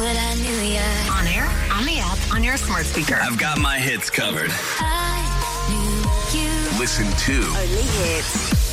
what I knew ya. On air, on the app, on your smart speaker. I've got my hits covered. I knew you. Listen to Only hits.